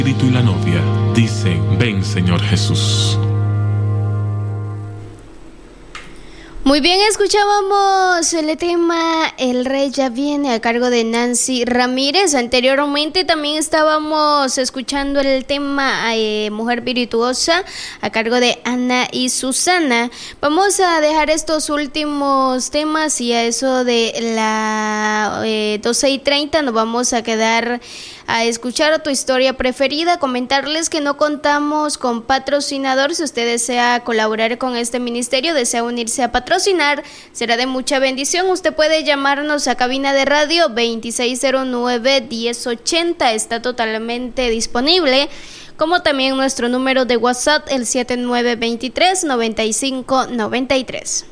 Espíritu y la novia dicen: ven, Señor Jesús. Muy bien, escuchábamos el tema El Rey Ya Viene a cargo de Nancy Ramírez. Anteriormente también estábamos escuchando el tema Mujer Virtuosa a cargo de Ana y Susana. Vamos a dejar estos últimos temas y a eso de la 12:30 nos vamos a quedar a escuchar tu historia preferida. Comentarles que no contamos con patrocinador. Si usted desea colaborar con este ministerio, desea unirse a patrocinar, será de mucha bendición. Usted puede llamarnos a cabina de radio 2609-1080, está totalmente disponible, como también nuestro número de WhatsApp, el 7923-9593.